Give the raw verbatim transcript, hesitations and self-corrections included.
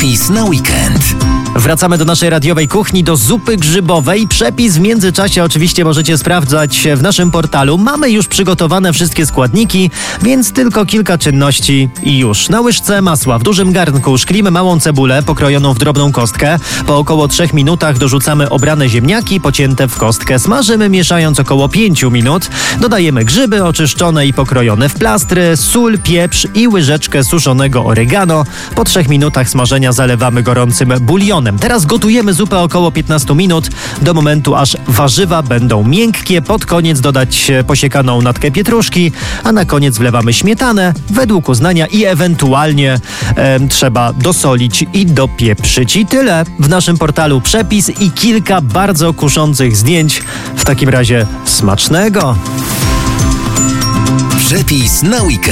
Przepis na weekend. Wracamy do naszej radiowej kuchni, do zupy grzybowej. Przepis w międzyczasie oczywiście możecie sprawdzać w naszym portalu. Mamy już przygotowane wszystkie składniki, więc tylko kilka czynności i już. Na łyżce masła w dużym garnku szklimy małą cebulę pokrojoną w drobną kostkę. Po około trzech minutach dorzucamy obrane ziemniaki pocięte w kostkę. Smażymy, mieszając około pięć minut. Dodajemy grzyby oczyszczone i pokrojone w plastry, sól, pieprz i łyżeczkę suszonego oregano. Po trzech minutach smażenia zalewamy gorącym bulionem. Teraz gotujemy zupę około piętnaście minut, do momentu aż warzywa będą miękkie. Pod koniec dodać posiekaną natkę pietruszki, a na koniec wlewamy śmietanę według uznania i ewentualnie e, trzeba dosolić i dopieprzyć. I tyle. W naszym portalu przepis i kilka bardzo kuszących zdjęć. W takim razie smacznego! Przepis na weekend.